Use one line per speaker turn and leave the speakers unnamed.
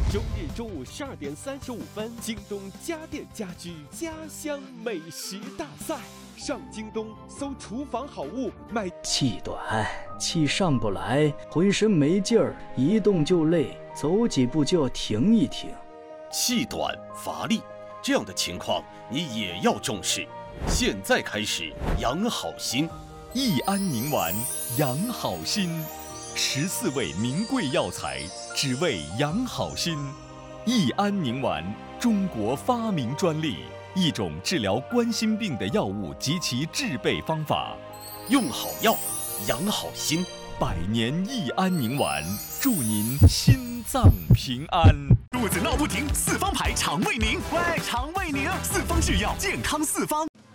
周日中午12:35，京东家电家居家乡美食大赛，上京东搜厨房好物买。
气短，气上不来，浑身没劲儿，一动就累，走几步就要停一停。
气短乏力，这样的情况你也要重视。现在开始养好心，
益安宁丸养好心，14味名贵药材，只为养好心。益安宁丸，中国发明专利，一种治疗冠心病的药物及其制备方法。
用好药，养好心
，100年益安宁丸，祝您心脏平安。
肚子闹不停，四方牌肠胃宁，喂，肠胃宁，四方是药，健康四方。